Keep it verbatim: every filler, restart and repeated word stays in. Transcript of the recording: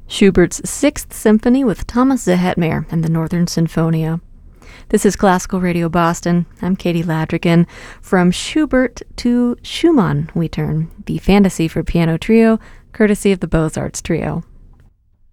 Schubert's Sixth Symphony with Thomas Zehetmer and the Northern Sinfonia. This is Classical Radio Boston. I'm Katie Ladrigan. From Schubert to Schumann we turn, the Fantasy for Piano Trio, courtesy of the Beaux-Arts Trio.